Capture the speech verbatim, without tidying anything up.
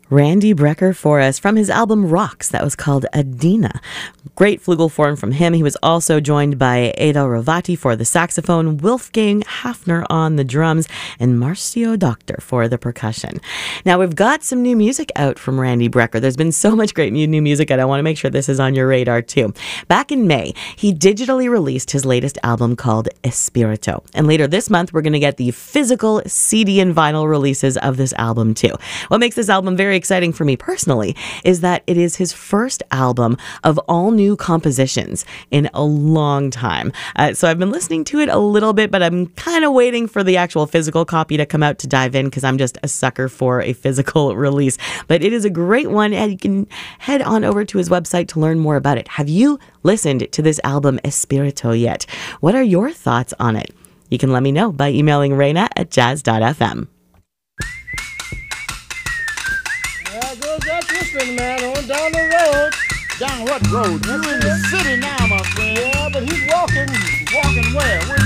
Randy Brecker for us from his album Rocks that was called Adina. Great flugelhorn from him. He was also joined by Ada Rovati for the saxophone, Wolfgang Hafner on the drums, and Marcio Doctor for the percussion. Now we've got some new music out from Randy Brecker. There's been so much great new music and I want to make sure this is on your radar too. Back in May, he digitally released his latest album called Espirito. And later this month, we're going to get the physical C D and vinyl releases of this album too. What makes this album very exciting for me personally is that it is his first album of all new compositions in a long time. Uh, so I've been listening to it a little bit, but I'm kind of waiting for the actual physical copy to come out to dive in because I'm just a sucker for a physical release. But it is a great one and you can head on over to his website to learn more about it. Have you listened to this album Espirito yet? What are your thoughts on it? You can let me know by emailing Reina at jazz dot f m. There goes that Tristan man on down the road. Down what road? You're in the city now, my friend. Yeah, but he's walking. Walking where? Where